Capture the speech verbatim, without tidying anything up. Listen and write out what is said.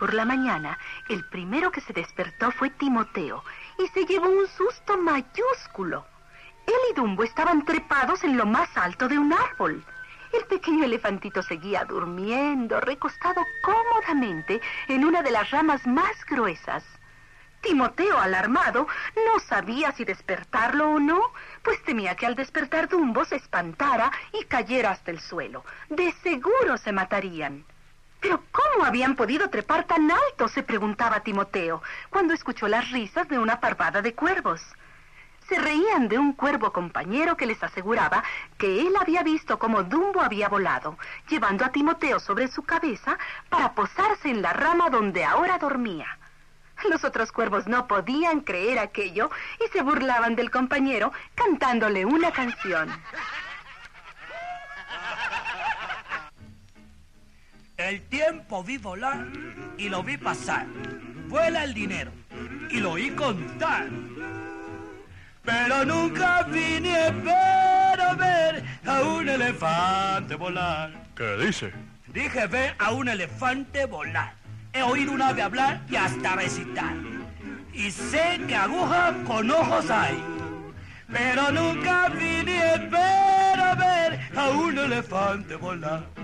Por la mañana, el primero que se despertó fue Timoteo y se llevó un susto mayúsculo. Él y Dumbo estaban trepados en lo más alto de un árbol. El pequeño elefantito seguía durmiendo, recostado cómodamente en una de las ramas más gruesas. Timoteo, alarmado, no sabía si despertarlo o no, pues temía que al despertar Dumbo se espantara y cayera hasta el suelo. De seguro se matarían. ¿Pero cómo habían podido trepar tan alto?, se preguntaba Timoteo, cuando escuchó las risas de una parvada de cuervos. Se reían de un cuervo compañero que les aseguraba que él había visto cómo Dumbo había volado, llevando a Timoteo sobre su cabeza para posarse en la rama donde ahora dormía. Los otros cuervos no podían creer aquello y se burlaban del compañero cantándole una canción. El tiempo vi volar y lo vi pasar. Vuela el dinero y lo oí contar. Pero nunca vi ni espero ver a un elefante volar. ¿Qué dice? Dije ver a un elefante volar. He oído un ave hablar y hasta recitar. Y sé que agujas con ojos hay. Pero nunca vi ni espero ver a un elefante volar.